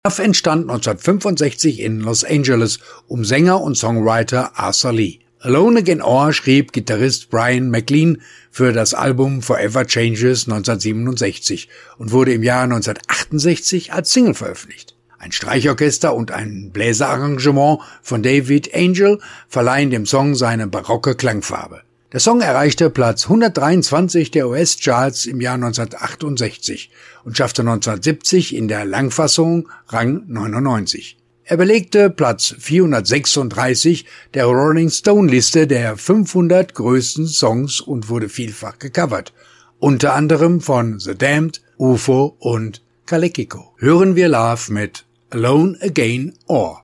Love entstand 1965 in Los Angeles um Sänger und Songwriter Arthur Lee. Alone Again Or schrieb Gitarrist Brian McLean für das Album Forever Changes 1967 und wurde im Jahr 1968 als Single veröffentlicht. Ein Streichorchester und ein Bläserarrangement von David Angel verleihen dem Song seine barocke Klangfarbe. Der Song erreichte Platz 123 der US-Charts im Jahr 1968 und schaffte 1970 in der Langfassung Rang 99. Er belegte Platz 436 der Rolling Stone-Liste der 500 größten Songs und wurde vielfach gecovert, unter anderem von The Damned, UFO und Kalekiko. Hören wir Love mit Alone Again Or.